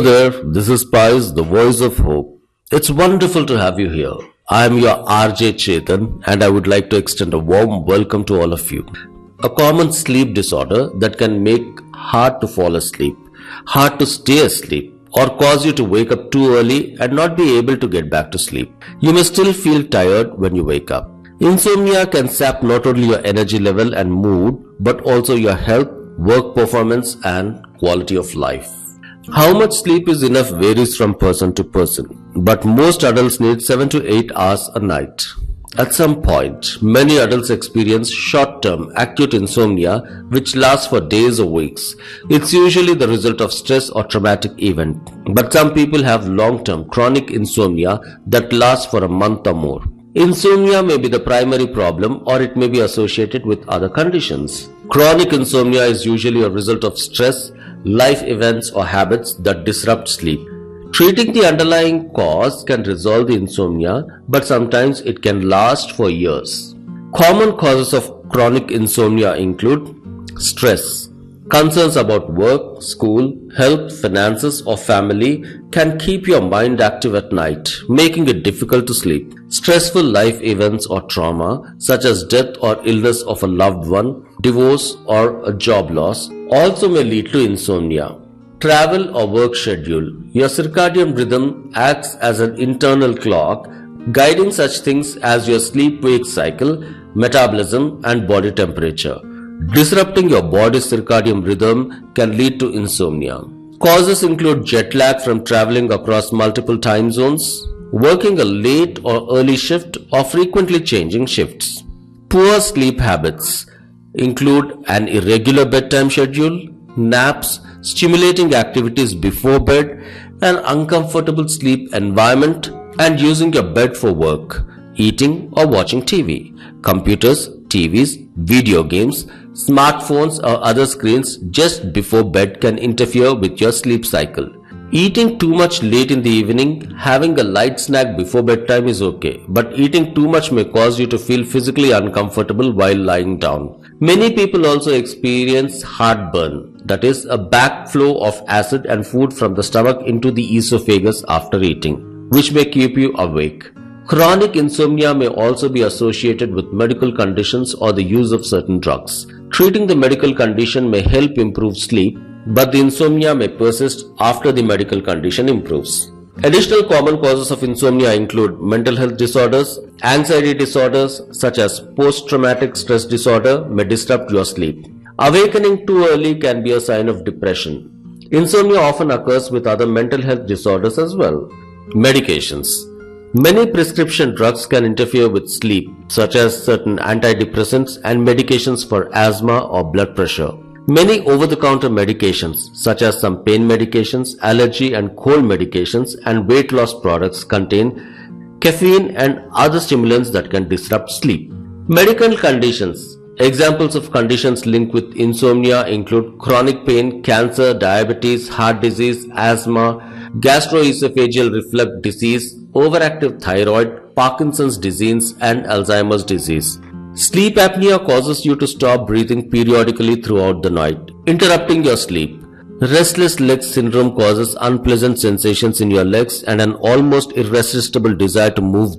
There, this is Spice, the voice of hope. It's wonderful to have you here. I am your RJ Chetan and I would like to extend a warm welcome to all of you. A common sleep disorder that can make hard to fall asleep, hard to stay asleep, or cause you to wake up too early and not be able to get back to sleep. You may still feel tired when you wake up. Insomnia can sap not only your energy level and mood, but also your health, work performance and quality of life. How much sleep is enough varies from person to person, but most adults need 7 to 8 hours a night. At some point, many adults experience short-term acute insomnia which lasts for days or weeks. It's usually the result of stress or traumatic event, but some people have long-term chronic insomnia that lasts for a month or more. Insomnia may be the primary problem or it may be associated with other conditions. Chronic insomnia is usually a result of stress, life events or habits that disrupt sleep. Treating the underlying cause can resolve the insomnia, but sometimes it can last for years. Common causes of chronic insomnia include stress. Concerns about work, school, health, finances or family can keep your mind active at night, making it difficult to sleep. Stressful life events or trauma, such as death or illness of a loved one, divorce or a job loss, also may lead to insomnia. Travel or work schedule. Your circadian rhythm acts as an internal clock, guiding such things as your sleep-wake cycle, metabolism and body temperature. Disrupting your body's circadian rhythm can lead to insomnia. Causes include jet lag from traveling across multiple time zones, working a late or early shift or frequently changing shifts. Poor sleep habits include an irregular bedtime schedule, naps, stimulating activities before bed, an uncomfortable sleep environment, and using your bed for work, eating or watching TV, computers, TVs, video games, smartphones or other screens just before bed can interfere with your sleep cycle. Eating too much late in the evening, having a light snack before bedtime is okay, but eating too much may cause you to feel physically uncomfortable while lying down. Many people also experience heartburn, that is a backflow of acid and food from the stomach into the esophagus after eating, which may keep you awake. Chronic insomnia may also be associated with medical conditions or the use of certain drugs. Treating the medical condition may help improve sleep, but the insomnia may persist after the medical condition improves. Additional common causes of insomnia include mental health disorders. Anxiety disorders such as post-traumatic stress disorder may disrupt your sleep. Awakening too early can be a sign of depression. Insomnia often occurs with other mental health disorders as well. Medications. Many prescription drugs can interfere with sleep, such as certain antidepressants and medications for asthma or blood pressure. Many over-the-counter medications, such as some pain medications, allergy and cold medications, and weight loss products contain caffeine and other stimulants that can disrupt sleep. Medical conditions. Examples of conditions linked with insomnia include chronic pain, cancer, diabetes, heart disease, asthma, gastroesophageal reflux disease, overactive thyroid, Parkinson's disease, and Alzheimer's disease. Sleep apnea causes you to stop breathing periodically throughout the night, interrupting your sleep. Restless leg syndrome causes unpleasant sensations in your legs and an almost irresistible desire to move